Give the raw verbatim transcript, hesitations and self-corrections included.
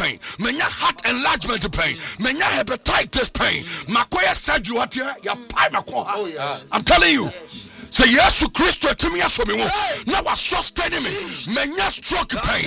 pain, menya heart enlargement pain, menya hepatitis pain, makoya surgery what ya pie makoha. I'm telling you. Say yes to Christ to me as me now was sustaining me. Menya stroke pain,